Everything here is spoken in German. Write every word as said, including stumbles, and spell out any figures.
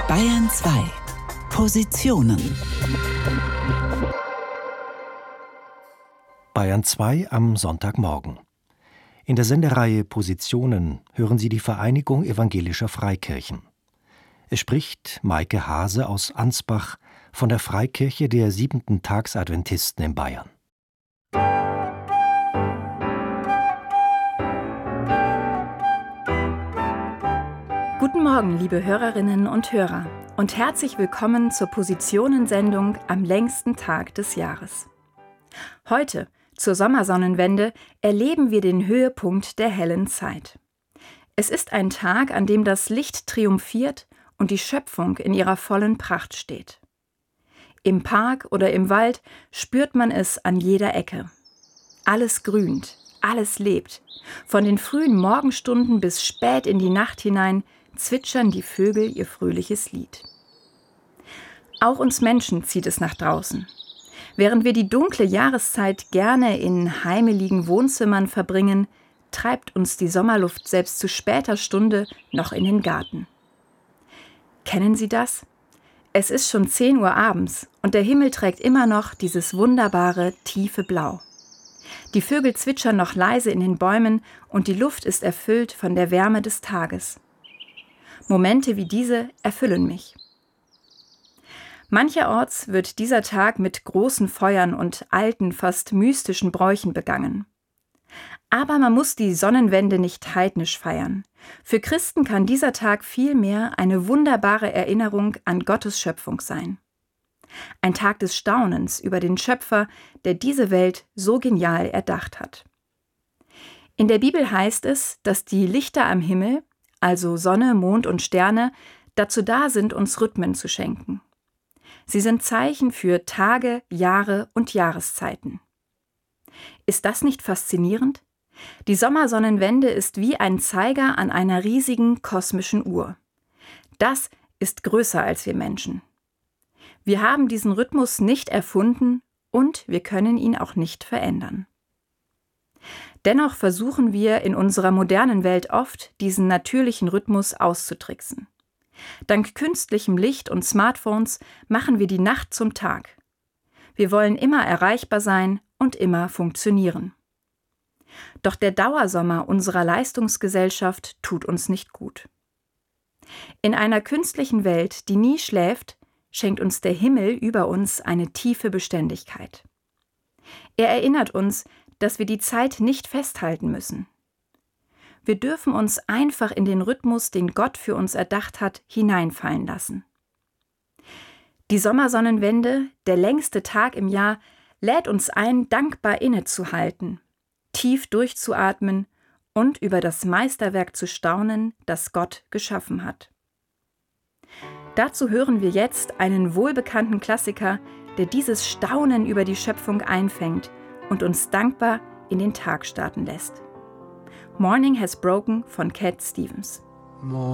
Bayern zwei. Positionen. Bayern zwei am Sonntagmorgen. In der Sendereihe Positionen hören Sie die Vereinigung evangelischer Freikirchen. Es spricht Maike Hase aus Ansbach von der Freikirche der siebenten Tagsadventisten in Bayern. Guten Morgen, liebe Hörerinnen und Hörer, und herzlich willkommen zur Positionensendung am längsten Tag des Jahres. Heute, zur Sommersonnenwende, erleben wir den Höhepunkt der hellen Zeit. Es ist ein Tag, an dem das Licht triumphiert und die Schöpfung in ihrer vollen Pracht steht. Im Park oder im Wald spürt man es an jeder Ecke. Alles grünt, alles lebt. Von den frühen Morgenstunden bis spät in die Nacht hinein zwitschern die Vögel ihr fröhliches Lied. Auch uns Menschen zieht es nach draußen. Während wir die dunkle Jahreszeit gerne in heimeligen Wohnzimmern verbringen, treibt uns die Sommerluft selbst zu später Stunde noch in den Garten. Kennen Sie das? Es ist schon zehn Uhr abends und der Himmel trägt immer noch dieses wunderbare, tiefe Blau. Die Vögel zwitschern noch leise in den Bäumen und die Luft ist erfüllt von der Wärme des Tages. Momente wie diese erfüllen mich. Mancherorts wird dieser Tag mit großen Feuern und alten, fast mystischen Bräuchen begangen. Aber man muss die Sonnenwende nicht heidnisch feiern. Für Christen kann dieser Tag vielmehr eine wunderbare Erinnerung an Gottes Schöpfung sein. Ein Tag des Staunens über den Schöpfer, der diese Welt so genial erdacht hat. In der Bibel heißt es, dass die Lichter am Himmel, also Sonne, Mond und Sterne, dazu da sind, uns Rhythmen zu schenken. Sie sind Zeichen für Tage, Jahre und Jahreszeiten. Ist das nicht faszinierend? Die Sommersonnenwende ist wie ein Zeiger an einer riesigen kosmischen Uhr. Das ist größer als wir Menschen. Wir haben diesen Rhythmus nicht erfunden und wir können ihn auch nicht verändern. Dennoch versuchen wir in unserer modernen Welt oft, diesen natürlichen Rhythmus auszutricksen. Dank künstlichem Licht und Smartphones machen wir die Nacht zum Tag. Wir wollen immer erreichbar sein und immer funktionieren. Doch der Dauersommer unserer Leistungsgesellschaft tut uns nicht gut. In einer künstlichen Welt, die nie schläft, schenkt uns der Himmel über uns eine tiefe Beständigkeit. Er erinnert uns, dass wir die Zeit nicht festhalten müssen. Wir dürfen uns einfach in den Rhythmus, den Gott für uns erdacht hat, hineinfallen lassen. Die Sommersonnenwende, der längste Tag im Jahr, lädt uns ein, dankbar innezuhalten, tief durchzuatmen und über das Meisterwerk zu staunen, das Gott geschaffen hat. Dazu hören wir jetzt einen wohlbekannten Klassiker, der dieses Staunen über die Schöpfung einfängt und uns dankbar in den Tag starten lässt. Morning Has Broken von Cat Stevens.